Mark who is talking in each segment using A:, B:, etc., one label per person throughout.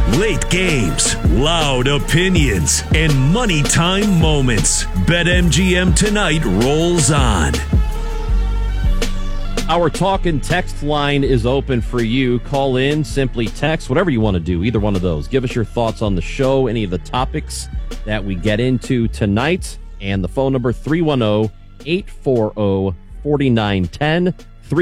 A: Late games, loud opinions, and money time moments. BetMGM tonight rolls on.
B: Our talk and text line is open for you. Call in, simply text, whatever you want to do, either one of those. Give us your thoughts on the show, any of the topics that we get into tonight. And the phone number, 310-840-4910.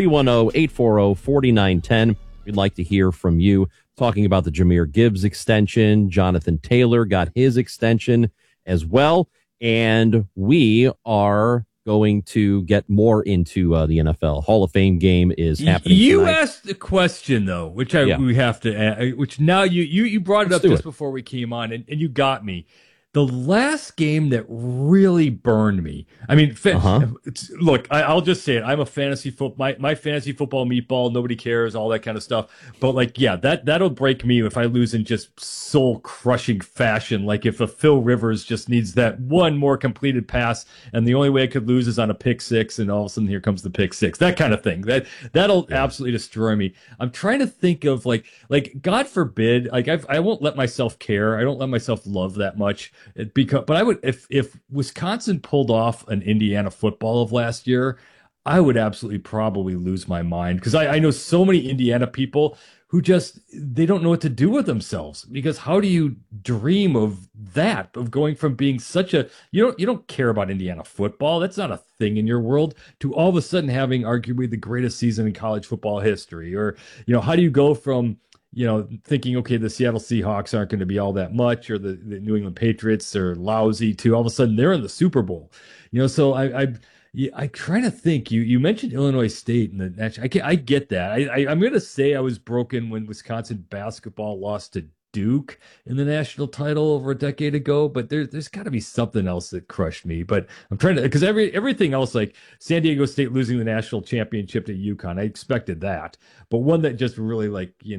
B: 310-840-4910. We'd like to hear from you. Talking about the Jahmyr Gibbs extension. Jonathan Taylor got his extension as well. And we are going to get more into the NFL. Hall of Fame game is happening
C: You
B: tonight.
C: asked a question, though, which we have to which now you brought it up just before we came on, and you got me. The last game that really burned me. I mean, look, I'll just say it. I'm a fantasy football, my fantasy football meatball. Nobody cares, all that kind of stuff. But like, yeah, that'll break me if I lose in just soul crushing fashion. Like if a Phil Rivers just needs that one more completed pass, and the only way I could lose is on a pick six, and all of a sudden here comes the pick six. That kind of thing. That'll absolutely destroy me. I'm trying to think of like God forbid, like I won't let myself care. I don't let myself love that much. But I would, if Wisconsin pulled off an Indiana football of last year, I would absolutely probably lose my mind, because I know so many Indiana people who they don't know what to do with themselves, because how do you dream of that, of going from being such a, you don't care about Indiana football, that's not a thing in your world, to all of a sudden having arguably the greatest season in college football history? Or, how do you go from, thinking, okay, the Seattle Seahawks aren't going to be all that much, or the New England Patriots are lousy, to all of a sudden they're in the Super Bowl. So I'm trying to think. You mentioned Illinois State and the national. I get that. I'm going to say I was broken when Wisconsin basketball lost to Duke in the national title over a decade ago, but there's got to be something else that crushed me. But I'm trying to, because everything else, like San Diego State losing the national championship to UConn, I expected that, but one that just really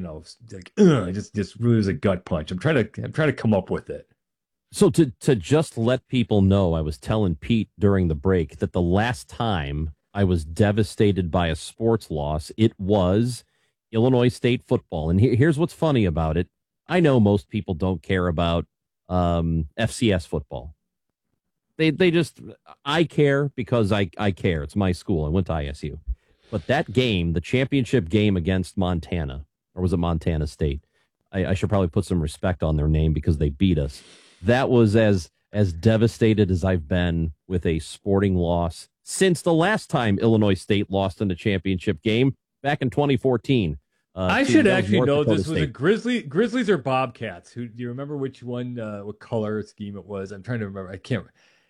C: just really was a gut punch. I'm trying to come up with it.
B: So to just let people know, I was telling Pete during the break that the last time I was devastated by a sports loss, it was Illinois State football. And here's what's funny about it. I know most people don't care about FCS football. I care because I care. It's my school. I went to ISU. But that game, the championship game against Montana, or was it Montana State? I should probably put some respect on their name because they beat us. That was as devastated as I've been with a sporting loss since the last time Illinois State lost in the championship game back in 2014.
C: I should actually know this was a Grizzlies or Bobcats. Do you remember which one, what color scheme it was? I'm trying to remember. I can't.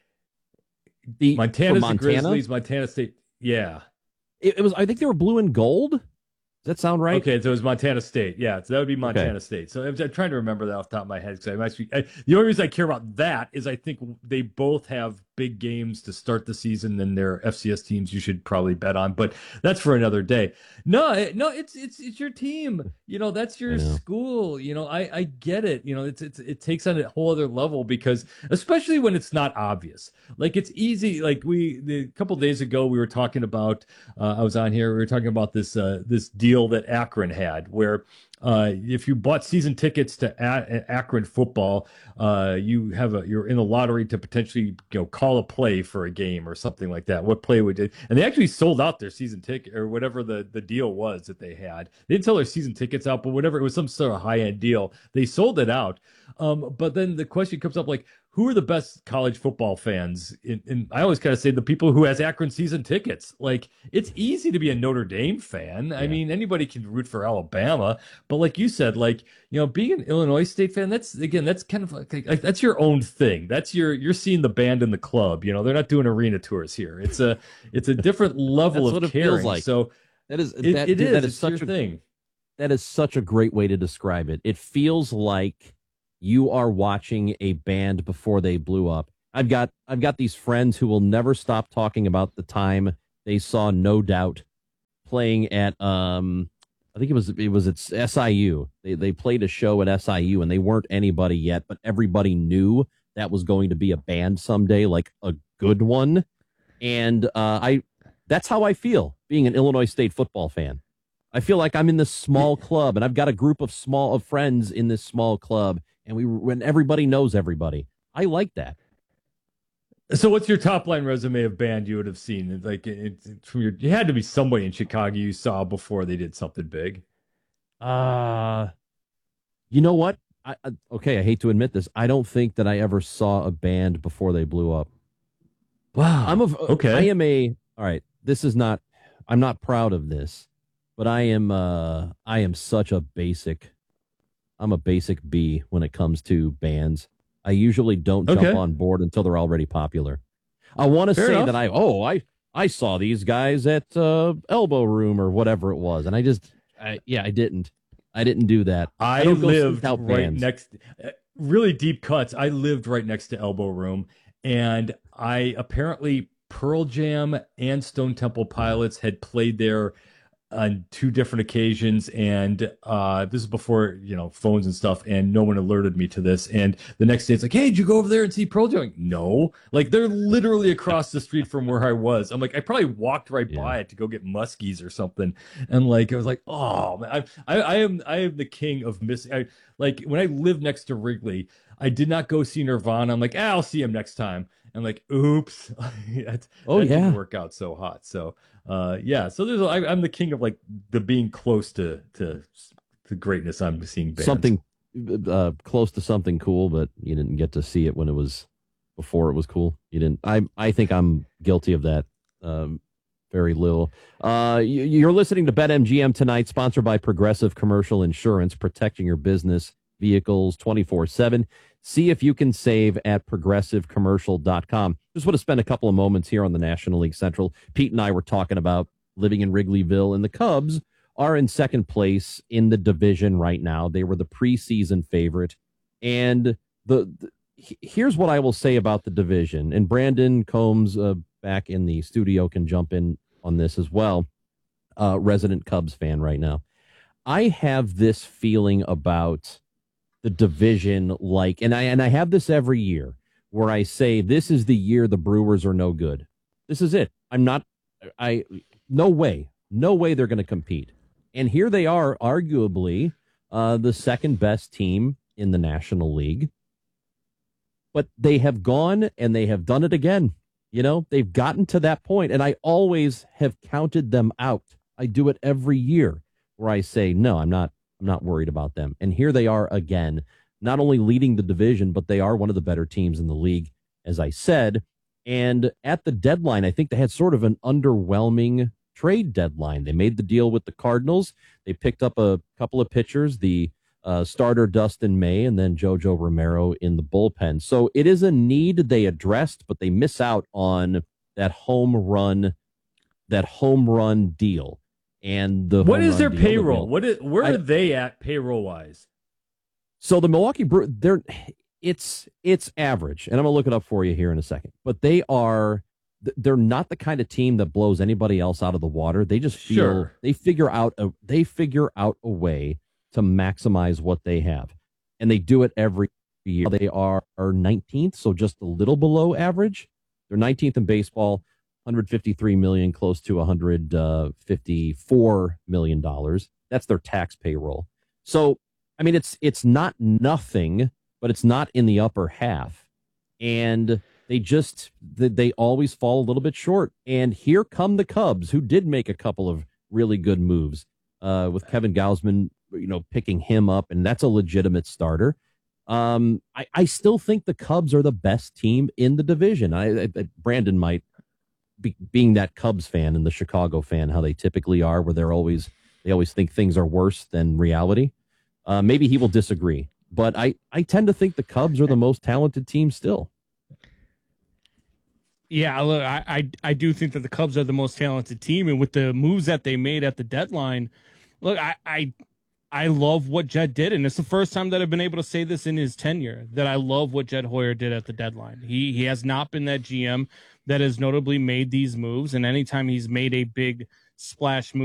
C: Montana, the Grizzlies, Montana State. Yeah.
B: It was, I think they were blue and gold. Does that sound right?
C: Okay, so it was Montana State. Yeah, so that would be Montana State. So I'm trying to remember that off the top of my head, because the only reason I care about that is I think they both have big games to start the season, and they're FCS teams you should probably bet on, but that's for another day. No, it's your team. That's your school. I get it. It takes on a whole other level, because especially when it's not obvious. Like, it's easy. Like a couple of days ago, we were talking about. I was on here. We were talking about this deal that Akron had, where if you bought season tickets to Akron football, you're in the lottery to potentially call a play for a game or something like that. What play would it? And they actually sold out their season ticket, or whatever the deal was that they had. They didn't sell their season tickets out, but whatever, it was some sort of high end deal. They sold it out. But then the question comes up, like, who are the best college football fans? And I always kind of say the people who has Akron season tickets. Like, it's easy to be a Notre Dame fan. Yeah. I mean, anybody can root for Alabama. But like you said, being an Illinois State fan, that's kind of like that's your own thing. That's you're seeing the band in the club. They're not doing arena tours here. It's a different level of caring. Feels like. So
B: that is
C: such a thing.
B: That is such a great way to describe it. It feels like you are watching a band before they blew up. I've got these friends who will never stop talking about the time they saw No Doubt playing at I think it was at SIU. They played a show at SIU, and they weren't anybody yet, but everybody knew that was going to be a band someday, like a good one. And that's how I feel being an Illinois State football fan. I feel like I'm in this small club, and I've got a group of friends in this small club, and when everybody knows everybody. I like that.
C: So, what's your top line resume of band you would have seen? Like, you had to be somebody in Chicago you saw before they did something big.
B: You know what? I hate to admit this. I don't think that I ever saw a band before they blew up.
C: Wow.
B: All right. I'm not proud of this, but I am such a basic. I'm a basic B when it comes to bands. I usually don't jump on board until they're already popular. I want to say enough. That I saw these guys at Elbow Room or whatever it was, and I didn't. I didn't do that.
C: I lived right next, really deep cuts. I lived right next to Elbow Room, and apparently Pearl Jam and Stone Temple Pilots had played there on 2 different occasions, and this is before phones and stuff, and no one alerted me to this. And the next day it's like, hey, did you go over there and see Pearl Jam? Like, no, like they're literally across the street from where I was. I'm like, I probably walked right by it to go get muskies or something, and like I was like, oh man, I am the king of missing. Like when I lived next to Wrigley, I did not go see Nirvana. I'm like, I'll see him next time. I'm like, oops, that didn't work out so hot. So, so I'm the king of like the being close to greatness. I'm seeing bands.
B: Something close to something cool, but you didn't get to see it when it was before it was cool. You didn't. I think I'm guilty of that. Very little. You're listening to BetMGM tonight, sponsored by Progressive Commercial Insurance, protecting your business vehicles 24/7. See if you can save at progressivecommercial.com. Just want to spend a couple of moments here on the National League Central. Pete and I were talking about living in Wrigleyville, and the Cubs are in second place in the division right now. They were the preseason favorite. And here's what I will say about the division. And Brandon Combs back in the studio can jump in on this as well. Resident Cubs fan right now. I have this feeling about the division, and I have this every year where I say this is the year the Brewers are no good. This is it. No way they're going to compete. And here they are, arguably the second best team in the National League. But they have gone and they have done it again. They've gotten to that point, and I always have counted them out. I do it every year where I say, no, I'm not worried about them. And here they are again, not only leading the division, but they are one of the better teams in the league, as I said. And at the deadline, I think they had sort of an underwhelming trade deadline. They made the deal with the Cardinals. They picked up a couple of pitchers, the starter Dustin May and then JoJo Romero in the bullpen. So it is a need they addressed, but they miss out on that home run deal. And
C: what is their payroll? Where are they at payroll wise?
B: So the Milwaukee Brewers, it's average, and I'm gonna look it up for you here in a second. But they're not the kind of team that blows anybody else out of the water. They just they figure out a way to maximize what they have, and they do it every year. They are 19th, so just a little below average. They're 19th in baseball. $153 million, close to $154 million. That's their tax payroll. So, I mean, it's not nothing, but it's not in the upper half. And they always fall a little bit short. And here come the Cubs, who did make a couple of really good moves with Kevin Gausman, picking him up, and that's a legitimate starter. I still think the Cubs are the best team in the division. Brandon might, being that Cubs fan and the Chicago fan, how they typically are, where they always think things are worse than reality. Maybe he will disagree, but I tend to think the Cubs are the most talented team still.
D: Yeah, look, I do think that the Cubs are the most talented team, and with the moves that they made at the deadline, look, I love what Jed did, and it's the first time that I've been able to say this in his tenure, that I love what Jed Hoyer did at the deadline. He has not been that GM that has notably made these moves, and anytime he's made a big splash move